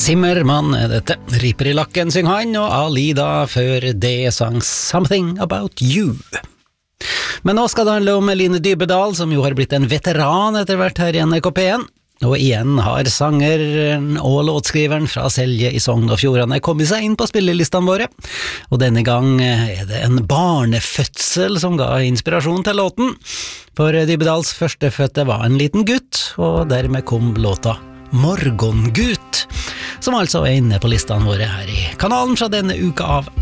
Timmermann er dette. Riper i lakken syng han, og Alida før det sang Something About You. Men nå skal det handle om Line Dybedal, som jo har blitt en veteran etter hvert her i NRK P1. Og igjen har sangeren og låtskriveren fra Selje i Sogn og Fjordane kommet seg inn på spillelistene våre. Og denne gang er det en barnefødsel som ga inspirasjon til låten. For Dybedals førstefødte var en liten gutt, og dermed kom låta Morgongut, som altså er inne på listene våre her i kanalen fra denne uka av